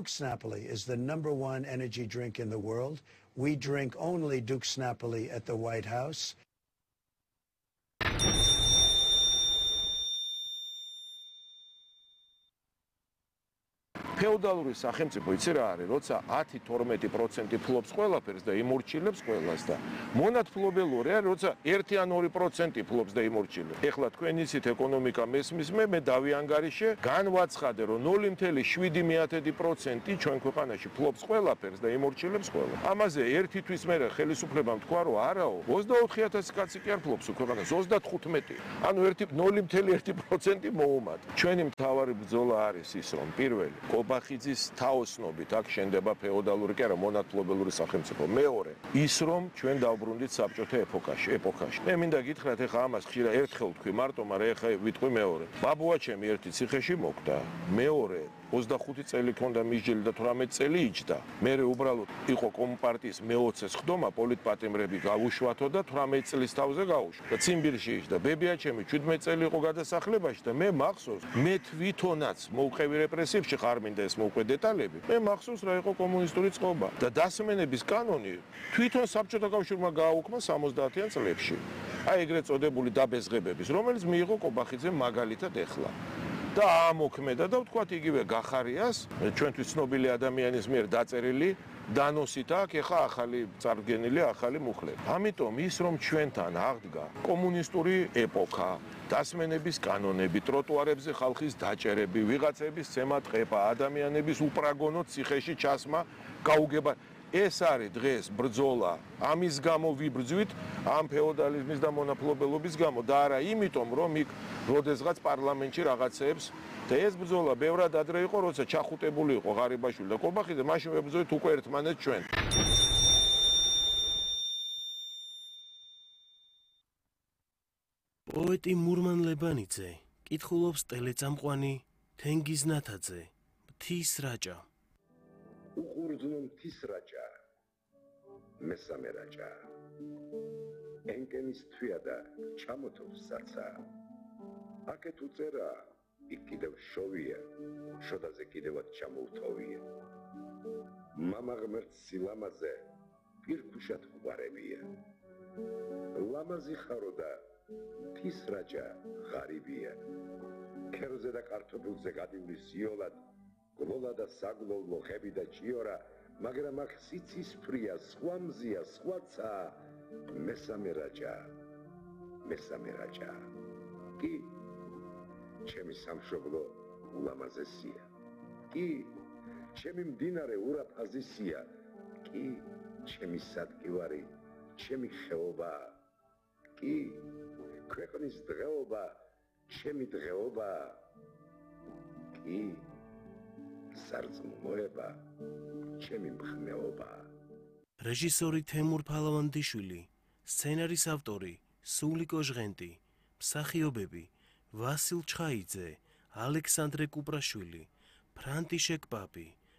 Duke's Napoli is the #1 energy drink in the world. We drink only Duke's Napoli at the White House. Feudaluri სახელმწიფო იცი რა არის, როცა 10-12% ფლობს ყველაფერს და იმორჩილებს ყველას და მონათფლობელური არის, როცა 1 ან 2% ფლობს და იმორჩილებს. ეხლა თქვენ იცით ეკონომიკა მესმის მე დავიანგარიშე, განვაცხადე რომ 0.7% ჩვენ ქვეყანაში ფლობს ყველაფერს და იმორჩილებს ყველას. ამაზე ერთი თვის მერე ხელისუფლებამ თქვა რომ არაო, 24,000 კაცი კი არ ფლობს ქვეყანას, 35. ანუ 0.1% მოუმატ. ჩვენი მთავარი ბრძოლა არის ის რომ პირველი კობახიძის თაოსნობით აქ შენდება ფეოდალური კი არა მონათფლობელური სახელმწიფო. მეორე ის რომ ჩვენ დავბრუნდით საბჭოთა ეპოქაში. მე მინდა გითხრათ ეხა ამას ხშირად ერთხელ თქვი მარტო, მაგრამ ეხა ვიტყვი მეორე. ბაბუა ჩემი ერთი ციხეში მოკვდა. მეორე 25 წელი ქონდა მისჯილი და 18 წელი იჯდა. მერე უბრალოდ იყო კომპარტიის მე-20-ს ხდომა, პოლიტპატიმრები გავუშვათო და 18 წლის თავზე გაუშვა. და ციმბირში იჯდა. ბებია ჩემი 17 წელი იყო გადასახლებაში და მე მახსოვს, მე თვითონაც მოვყევი რეპრესიებში, ხარ მინდა ეს მოვყვე დეტალები. მე მახსოვს რა იყო კომუნისტური წყობა და დასმენების კანონი თვითონ საბჭოთა კავშირმა გააუქმა 70-იან წლებში. აი ეგრეთ წოდებული დაბეზღებების, რომელიც მიიღო კობახიძემ მაგალითად ეხლა. და ამოქმედა და ვთქვათ იგივე გახარიას ჩვენთვის ცნობილი ადამიანის მიერ დაწერილი დანოსით აქ ეხა ახალი წარდგენილი ახალი მუხლები. ამიტომ ის რომ ჩვენთან აღდგა კომუნისტური ეპოქა, დასმენების კანონები, ტროტუარებზე ხალხის დაჭერები, ვიღაცების ცემა ტყეპა, ადამიანების უპრაგონოდ ციხეში ჩასმა, გაუგება ეს არის დღეს ბრძოლა ამის გამო ვიბრძვით ამ ფეოდალიზმის და მონათფლობელობის გამო და არა იმიტომ რომ იქ როდესღაც პარლამენტში რაღაცეებს და ეს ბრძოლა ბევრად ადრე იყო როცა ჩახუტებული იყო ღარიბაშვილი და კობახიძე მაშინ ვებრძოლით უკვე ერთმანეთს ჩვენ. პოეტი მურმან ლებანიძე კითხულობს ტელეწამყვანი თენგიზ ნათაძე მთის რაჭა. უყურძნო მთის რაჭა, მესამე რაჭა. ენკენის თვია და ჩამოთოვს საცა. აქეთ უწერა, იქ კიდევ შოვია, შოდაზე კიდევაც ჩამოუთოვია. მამა ღმერთს სილამაზე, პირქუშად ხვარებია. ლამაზი ხარო და მთის რაჭა ღარიბია. ქერზე და კარტოფილზე გადივლის იოლად, გლოლა და საგლოლო ხები და ჭიორა, მაგრამ აქ სიცისფრია, სხვა მზია, სხვაცა. მესამე რაჭა, მესამე რაჭა. კი, ჩემი სამშობლო ულამაზესია. კი, ჩემი მდინარე ურაფაზისია. კი, ჩემი სადგივარი, ჩემი ხეობა. კი, ქვეყნის დღეობა, ჩემი დღეობა. კი, სარწმუნოება, ჩემი მხნეობა. რეჟისორი თემურ ფალავანდიშვილი, სცენარის ავტორი სულიკო ჟღენტი, მსახიობები ვასილ ჩხაიძე, ალექსანდრე კუპრაშვილი, ფრანტიშეკ პაპი,